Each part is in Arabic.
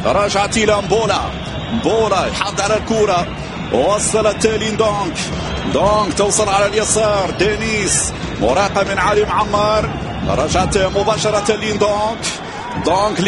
رجعت إلى مبولا يحافظ على الكرة، وصلت دونك توصل على اليسار، دينيس مراقبة من علي معمر، رجعت مباشرة دونك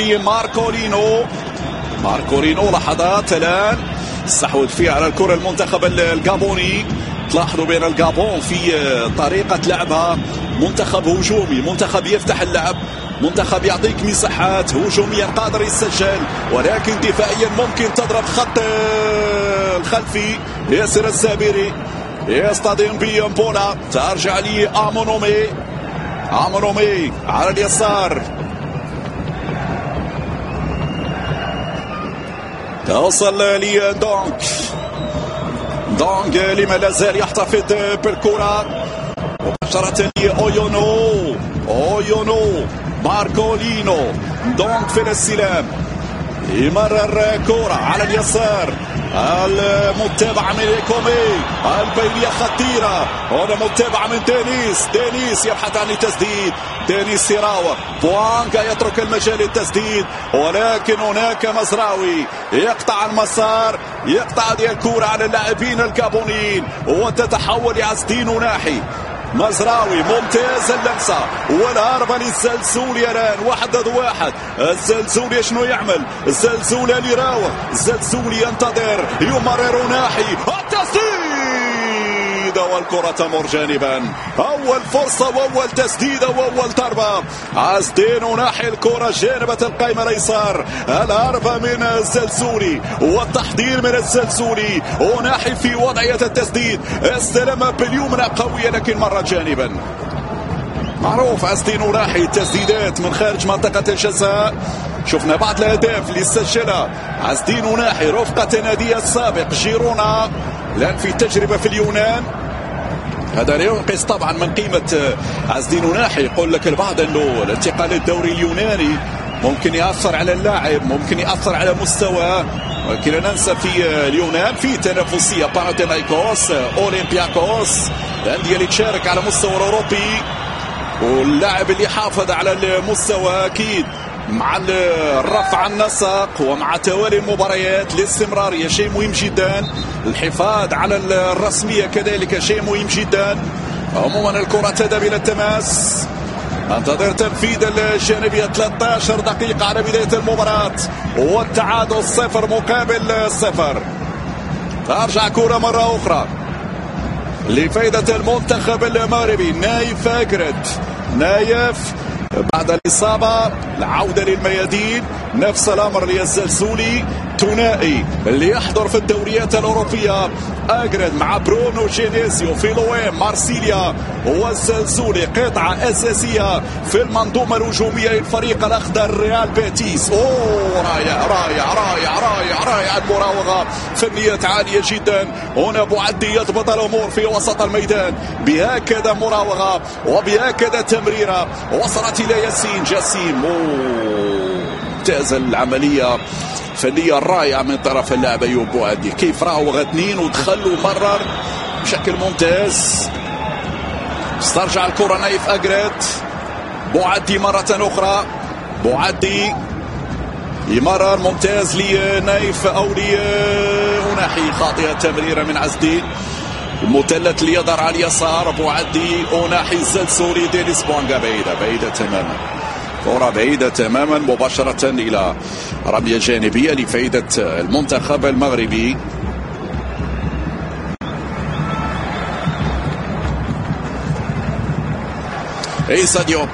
ماركولينو لحظات الآن استحوذ فيه على الكرة المنتخب الجابوني. تلاحظوا بين الجابون في طريقة لعبها منتخب هجومي، منتخب يفتح اللعب، منتخب يعطيك مساحات هجوميا قادر يسجل، ولكن دفاعيا ممكن تضرب خط الخلفي. ياسر السابري يصطدم بمبولا، ترجع لي امونومي على اليسار، توصل لي دونك لما لا زال يحتفظ بالكرة، مباشرة لي اويونو ماركولينو، دونك في الاستلام يمرر كرة على اليسار، المتابعة من إيكومي، البينية خطيرة، هنا متابعة من دينيس يبحث عن التسديد، دينيس يراوغ، بوانكا يترك المجال للتسديد، ولكن هناك مزراوي يقطع المسار، يقطع دي الكرة على اللاعبين الجابونيين، وتتحول لعزدين ناحي. مزراوي ممتاز اللمسة والهربة للزلزولي الآن 1 ضد 1. الزلزولي شنو يعمل؟ الزلزولي اللي يراوغ، الزلزولي ينتظر، يمرر ناحي، التسديد والكرة تمر جانبا. أول فرصة وأول تسديدة وأول ضربة، عزدين ناحي الكرة جانبة القائمة الأيسر، الهربة من الزلزولي والتحضير من الزلزولي، وناحي في وضعية التسديد، استلم باليمنى قوية لكن مرة جانبا. معروف عزدين ناحي التسديدات من خارج منطقة الجزاء، شفنا بعض الأهداف اللي سجلها عزدين ناحي رفقة نادي السابق جيرونا، الآن في تجربة في اليونان. هذا لا ينقص طبعا من قيمة عزدين ناحي. يقول لك البعض انه الانتقال للدوري اليوناني ممكن يأثر على اللاعب، ممكن يأثر على مستواه، ولكن لا ننسى في اليونان في تنافسية، باناثينايكوس، اولمبياكوس، الأندية اللي تشارك على مستوى أوروبي، واللاعب اللي حافظ على المستوى أكيد مع الرفع النسق ومع توالي المباريات الاستمرارية شيء مهم جدا، الحفاظ على الرسمية كذلك شيء مهم جدا. عموما الكرة تذهب إلى التماس، انتظر تنفيذ الجانبية 13 دقيقة على بداية المباراة، والتعادل 0-0. ترجع كرة مرة أخرى لفائدة المنتخب المغربي. نايف بعد الإصابة العودة للميادين، نفس الأمر للزلزولي، ثنائي اللي يحضر في الدوريات الأوروبية، أجرد مع برونو جينيزيو في لوين مارسيليا، والزلزولي قطعة أساسية في المنظومة الهجومية للفريق الأخضر ريال بيتيس. رائع المراوغة، فنيات عالية جدا. هنا بوعدي يضبط الأمور في وسط الميدان بهكذا مراوغة وبهكذا تمريرة، وصلت إلى جسيم. ممتازة العملية، فنية رائعة من طرف اللاعب أيوب بوعدي، كيف راوغ 2 ودخل ومرر بشكل ممتاز. استرجع الكرة نايف أجريت، بوعدي مرة أخرى، بوعدي يمرر ممتاز لنايف أو لأناحي، خاطئة تمريرة من عزدين، المثلث اللي يظهر على اليسار، بوعدي أناحي الزلزولي، دينيس بوانغا بعيدة تماما، كرة بعيدة تماما مباشرة إلى رمية جانبية لفائدة المنتخب المغربي. عيسى ديوب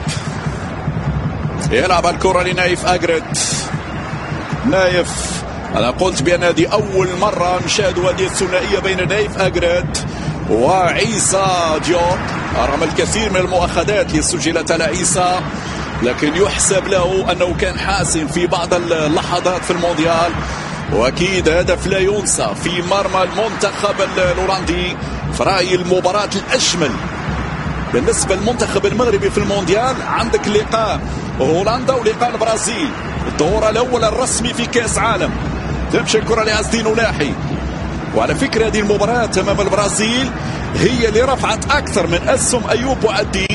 يلعب الكرة لنايف أجريت. نايف، أنا قلت بأن هذه أول مرة نشاهد هذه الثنائية بين نايف أجريت وعيسى ديوب، رغم الكثير من المؤاخذات اللي سجلت على عيسى، لكن يحسب له أنه كان حاسم في بعض اللحظات في المونديال، وأكيد هدف لا ينسى في مرمى المنتخب الهولندي. في رأيي المباراة الأجمل بالنسبة للمنتخب المغربي في المونديال، عندك لقاء هولندا ولقاء البرازيل، الدور الأول الرسمي في كأس عالم. تمشي الكرة لعزدين ناحي، وعلى فكرة هذه المباراة أمام البرازيل هي اللي رفعت أكثر من أسهم أيوب بوعدي.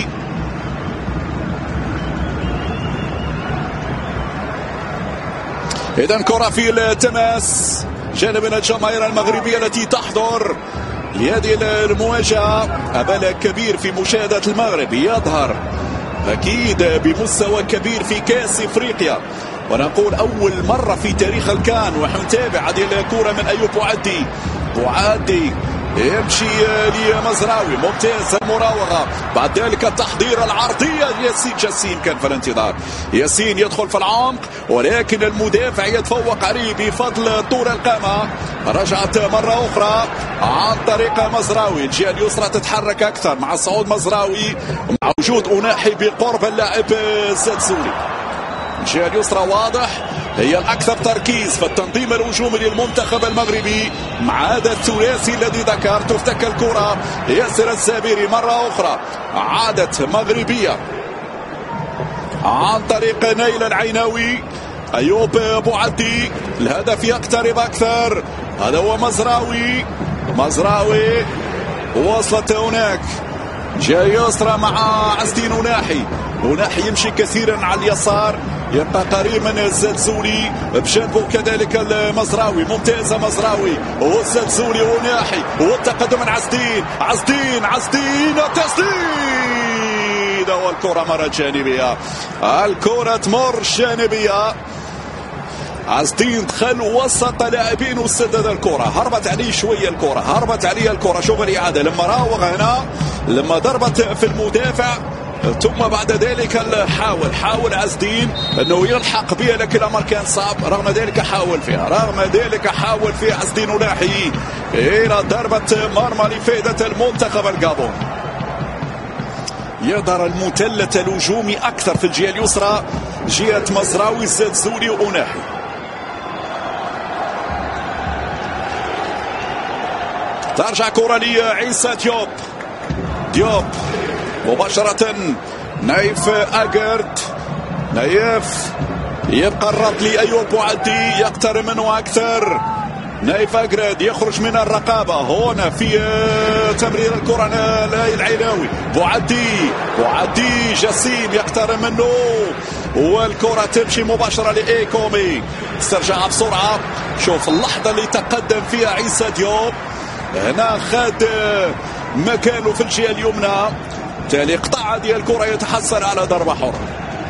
إذا كرة في التماس جانب من الجماهير المغربية التي تحضر لهذه المواجهة. أمل كبير في مشاهدة المغرب يظهر أكيد بمستوى كبير في كأس إفريقيا، ونقول أول مرة في تاريخ الكان. ونتابع هذه الكرة من أيوب بوعدي يمشي لمزراوي، ممتاز المراوغة، بعد ذلك التحضير العرضية ياسين جسيم كان في الانتظار. ياسين يدخل في العمق ولكن المدافع يتفوق عليه بفضل طول القامة. رجعت مرة أخرى عن طريق مزراوي، الجهة اليسرى تتحرك أكثر مع صعود مزراوي مع وجود أناحي بقرب اللاعب الزلزولي. الجهة اليسرى واضح هي الأكثر تركيز في التنظيم الهجومي للمنتخب المغربي مع هذا الثلاثي الذي ذكرت. تفتك الكرة ياسر الزابيري مرة أخرى، عادت مغربية عن طريق نايل العيناوي. أيوب بوعدي، الهدف يقترب أكثر، هذا هو مزراوي وصلت هناك جهة يسرى مع عزدين أناحي يمشي كثيرا على اليسار، يبقى قريب من الزلزولي بجانبه كذلك المزراوي. ممتازة مزراوي والزلزولي وناحي والتقدم من عزدين التسديد والكرة مرة جانبية، الكرة تمر جانبية. عزدين دخل وسط لاعبين وسدد الكرة، هربت عليه شوية الكرة، شغل إعادة لما راوغ هنا، لما ضربت في المدافع، ثم بعد ذلك حاول عزدين انه يلحق بها، لكن الامر كان صعب. رغم ذلك حاول فيها عزدين أناحي الى ضربة مرمى لفائدة المنتخب الغابون. يظهر المثلث الهجومي اكثر في الجهة اليسرى، جهة مزراوي الزلزولي وأناحي. ترجع كرة لعيسى ديوب مباشرة، نايف أجرد، نايف يبقى الرد لأيوب بوعدي، يقترب منه أكثر. نايف أجرد يخرج من الرقابة هنا في تمرير الكرة العيناوي. بوعدي جسيم يقترب منه والكرة تمشي مباشرة لإيكومي، استرجعها بسرعة. شوف اللحظة اللي تقدم فيها عيسى ديوب، هنا خد مكانه في الجهة اليمنى، بالتالي قطع هذه الكرة يتحصل على ضربة حرة.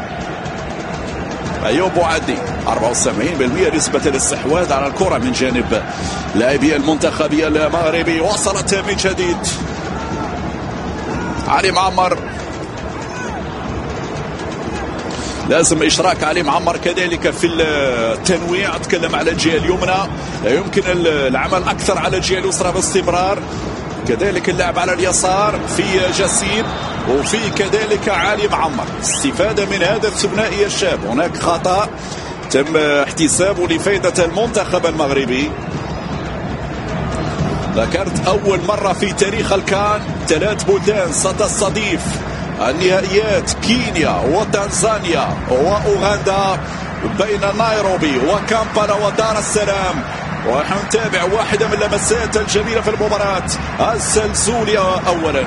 أيوب بوعدي 74% نسبة الاستحواذ على الكرة من جانب لاعبي المنتخب المغربي. وصلت من جديد علي معمر، لازم إشراك علي معمر كذلك في التنويع. أتكلم على الجهة اليمنى، لا يمكن العمل أكثر على الجهة اليسرى باستمرار، كذلك اللعب على اليسار في جسيم وفي كذلك علي معمر. استفادة من هذا الثنائي الشاب. هناك خطأ تم احتسابه لفائدة المنتخب المغربي. ذكرت أول مرة في تاريخ الكان 3 بلدان ستستضيف النهائيات، كينيا وتنزانيا وأوغندا، بين نيروبي وكامبالا ودار السلام. ونحن نتابع واحدة من اللمسات الجميلة في المباراة، الزلزولي أولا،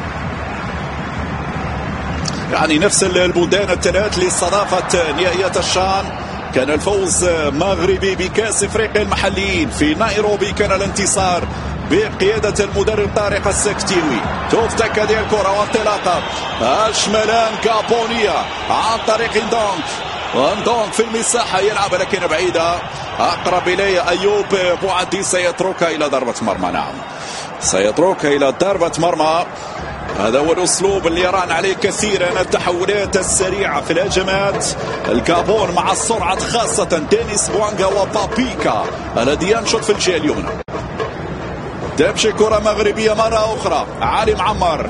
يعني نفس البلدان الثلاث لاستضافة نهائيات الشان. كان الفوز مغربي بكأس إفريقيا المحليين في نيروبي، كان الانتصار بقيادة المدرب طارق السكتيوي. تفتك هذه الكرة وانطلاقة الشمالان كابونية عن طريق اندونك في المساحة يلعب لكن بعيدة، أقرب إليه أيوب بوعدي، سيتركها إلى ضربة مرمى. نعم سيتركها إلى ضربة مرمى. هذا هو الأسلوب اللي يران عليه كثيرا، التحولات السريعة في الهجمات. الكابون مع السرعة، خاصة دينيس بوانغا وبابيكا الذي ينشط في الجهة اليمنى. تمشي كرة مغربية مرة أخرى، علي معمر،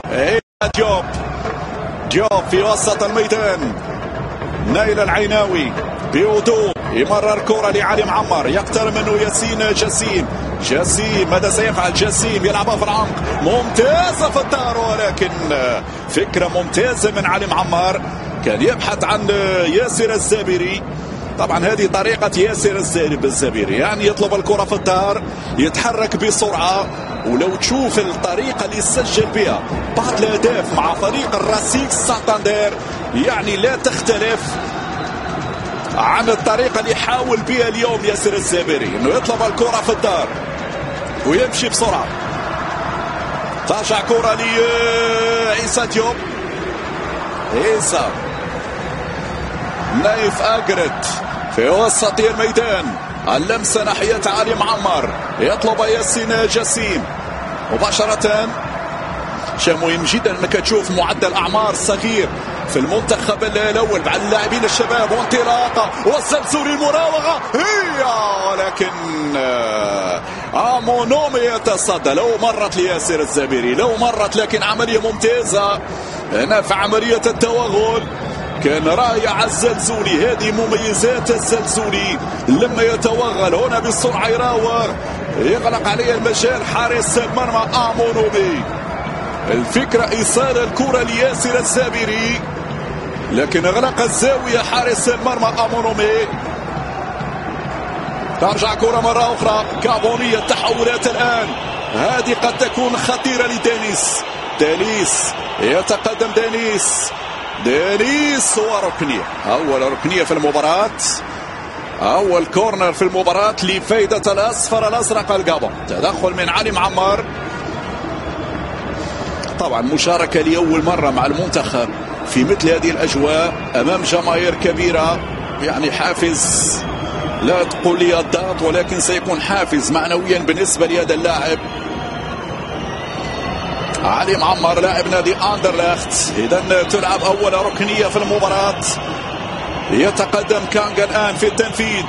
ديوب في وسط الميدان، نايل العيناوي بهدوء يمرر كرة لعلي معمر، يقترب منه ياسين جسيم ماذا سيفعل؟ جسيم يلعبها في العمق، ممتازة في الدار، ولكن فكرة ممتازة من علي معمر، كان يبحث عن ياسر الزابيري. طبعا هذه طريقة ياسر الزابيري، يعني يطلب الكرة في الدار، يتحرك بسرعة. ولو تشوف الطريقة اللي سجل بها بعض الأهداف مع فريق الراسيك سانتاندير، يعني لا تختلف عن الطريقة اللي حاول بها اليوم ياسر الزبيري انه يطلب الكرة في الدار ويمشي بسرعة. ترجع كرة لعيسى ديوب. عيسى نايف اجرت في وسط الميدان، اللمسة ناحية علي معمر، يطلب ياسين جسيم مباشرة. شيء مهم جدا انك تشوف معدل اعمار صغير في المنتخب الاول مع اللاعبين الشباب، وانطلاقه والزلزولي المراوغه هي، ولكن امونومي يتصدى. لو مرت لياسر الزبيري، لو مرت، لكن عمليه ممتازه هنا في عمليه التوغل. كان رائع الزلزولي، هذه مميزات الزلزولي لما يتوغل هنا بالسرعه يراوغ يغلق عليه المجال حارس المرمى امونومي. الفكرة إيصال الكرة لياسر الزبيري، لكن أغلق الزاوية حارس المرمى أمونومي. ترجع كرة مرة أخرى كابونية. التحولات الآن هذه قد تكون خطيرة لدانيس. دانيس يتقدم، دانيس وركنية، أول ركنية في المباراة، أول كورنر في المباراة لفائدة الأصفر الأزرق الجابون. تدخل من علي معمر، طبعا مشاركة لأول مرة مع المنتخب في مثل هذه الأجواء أمام جماهير كبيرة، يعني حافز لا تقول لي الضغط، ولكن سيكون حافز معنويا بالنسبة لهذا اللاعب. علي معمر لاعب نادي أندرلخت. إذا تلعب أول ركنية في المباراة. يتقدم كانغا الآن في التنفيذ.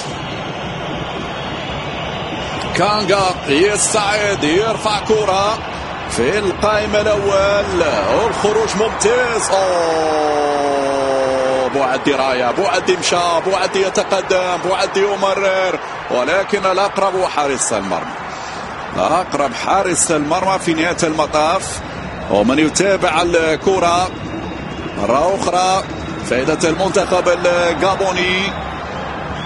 كانغا يستعد يرفع كرة في القائمة الأول، والخروج ممتاز. بوعدي راية، بوعدي مشى، بوعدي يتقدم، بوعدي يمرر، ولكن الأقرب هو حارس المرمى. الأقرب حارس المرمى في نهاية المطاف. ومن يتابع الكرة مرة أخرى فائدة المنتخب الجابوني.